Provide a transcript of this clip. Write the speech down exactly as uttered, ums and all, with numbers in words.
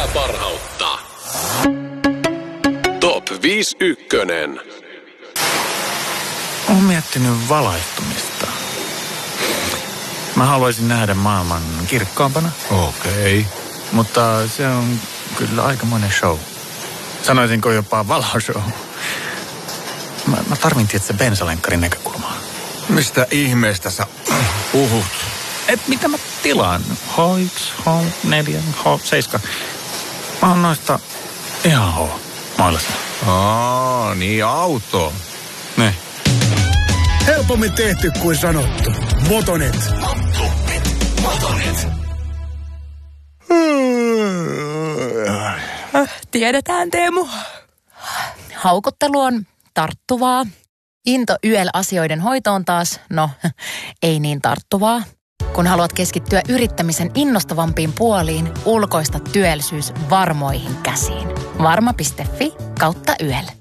sitä parhautta. Top viisi ykkönen. Olen miettinyt valaistumista. Mä haluaisin nähdä maailman kirkkaampana. Okei. Okay. Mutta se on kyllä aikamoinen show. Sanoisinko jopa valoshow. Mä, mä tarvin tietysti bensalenkkarin näkökulmaa. Mistä ihmeestä sä puhut? Et mitä mä tilaan? H yksi, H neljä, H seitsemän. Mä oon noista ihan H. Mailassa. Aa, niin auto. Ne. Helpommin tehty kuin sanottu. Motonet. Motonet. Tiedetään, Teemu. Haukottelu on tarttuvaa. Into Y L-asioiden hoitoon taas, no, ei niin tarttuvaa. Kun haluat keskittyä yrittämisen innostavampiin puoliin, ulkoista työllisyys varmoihin käsiin. Varma piste fi kautta Y L.